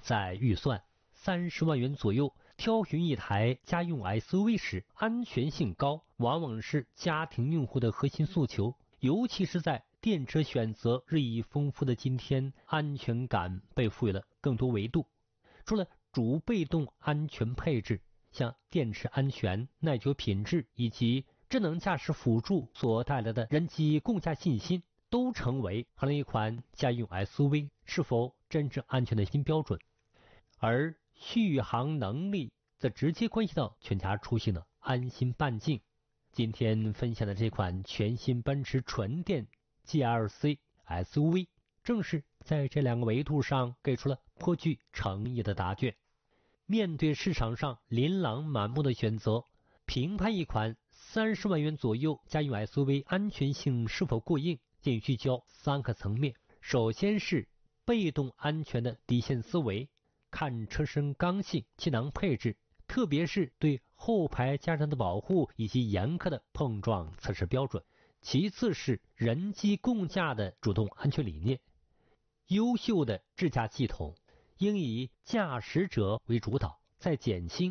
在预算30万元左右挑选一台家用 SUV 时，安全性高往往是家庭用户的核心诉求，尤其是在电车选择日益丰富的今天，安全感被赋予了更多维度。除了主被动安全配置，像电池安全、耐久品质以及智能驾驶辅助所带来的人机共驾信心，都成为衡量一款家用 SUV 是否真正安全的新标准。而续航能力则直接关系到全家出行的安心半径。今天分享的这款全新奔驰纯电 GLC SUV， 正是在这两个维度上给出了颇具诚意的答卷。面对市场上琳琅满目的选择，评判一款30万元左右家用 SUV 安全性是否过硬，建议聚焦3个层面。首先是被动安全的底线思维，看车身刚性、气囊配置，特别是对后排家人的保护以及严苛的碰撞测试标准。其次是人机共驾的主动安全理念，优秀的智驾系统应以驾驶者为主导，在减轻